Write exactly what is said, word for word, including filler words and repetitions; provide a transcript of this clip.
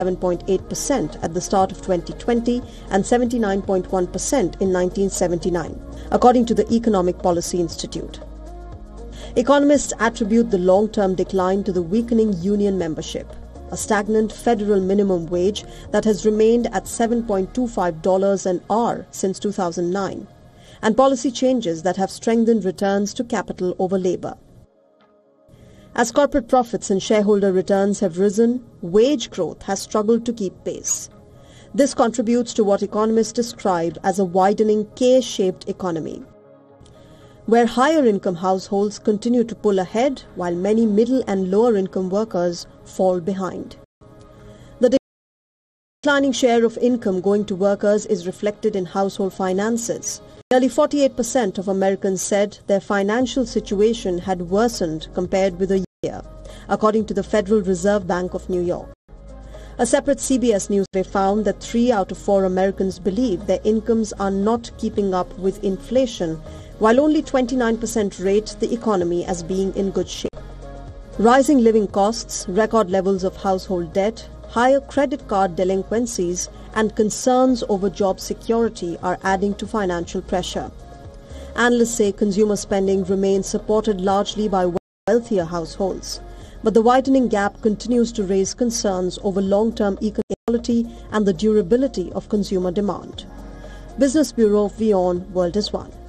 seven point eight percent at the start of twenty twenty and seventy-nine point one percent in nineteen seventy-nine, according to the Economic Policy Institute. Economists attribute the long-term decline to the weakening union membership, a stagnant federal minimum wage that has remained at seven point two five dollars an hour since two thousand nine, and policy changes that have strengthened returns to capital over labor. As corporate profits and shareholder returns have risen, wage growth has struggled to keep pace. This contributes to what economists describe as a widening K-shaped economy, where higher-income households continue to pull ahead while many middle and lower-income workers fall behind. The declining share of income going to workers is reflected in household finances. Nearly forty-eight percent of Americans said their financial situation had worsened compared with a year, according to the Federal Reserve Bank of New York. A separate C B S News survey found that three out of four Americans believe their incomes are not keeping up with inflation, while only twenty-nine percent rate the economy as being in good shape. Rising living costs, record levels of household debt, higher credit card delinquencies, and concerns over job security are adding to financial pressure. Analysts say consumer spending remains supported largely by wealthier households, but the widening gap continues to raise concerns over long-term equality and the durability of consumer demand. Business Bureau, WION, World is One.